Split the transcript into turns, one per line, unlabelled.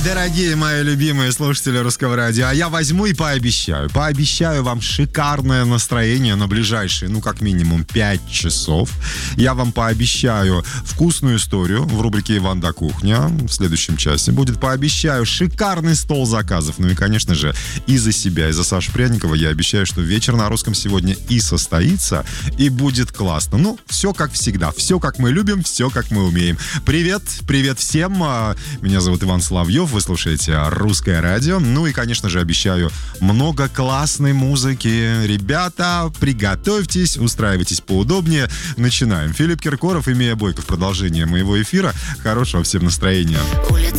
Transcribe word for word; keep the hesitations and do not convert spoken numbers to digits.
Дорогие мои любимые слушатели Русского радио, а я возьму и пообещаю, пообещаю вам шикарное настроение на ближайшие, ну, как минимум, пять часов. Я вам пообещаю вкусную историю в рубрике «Иван да кухня» в следующем часе будет. Пообещаю шикарный стол заказов. Ну и, конечно же, и за себя, и за Сашу Пряникова я обещаю, что вечер на русском сегодня и состоится, и будет классно. Ну, все как всегда, все как мы любим, все как мы умеем. Привет, привет всем. Меня зовут Иван Соловьев, вы слушаете Русское радио. Ну и, конечно же, обещаю много классной музыки. Ребята, приготовьтесь, устраивайтесь поудобнее. Начинаем. Филипп Киркоров и Мия Бойко в продолжение моего эфира. Хорошего всем настроения.